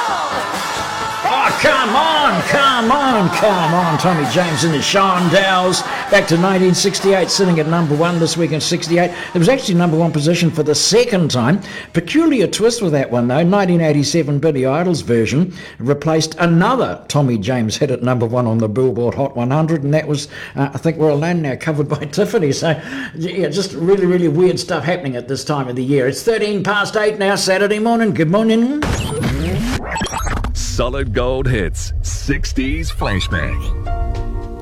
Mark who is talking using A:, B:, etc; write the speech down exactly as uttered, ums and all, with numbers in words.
A: Oh, come on, come on, come on. Tommy James and the Shondells. Back to nineteen sixty-eight, sitting at number one this week in sixty-eight. It was actually number one position for the second time. Peculiar twist with that one, though. nineteen eighty-seven Billy Idol's version replaced another Tommy James hit at number one on the Billboard Hot one hundred, and that was, uh, I think We're Alone Now, covered by Tiffany. So, yeah, just really, really weird stuff happening at this time of the year. It's thirteen past eight now, Saturday morning. Good morning.
B: Solid Gold Hits, sixties Flashback.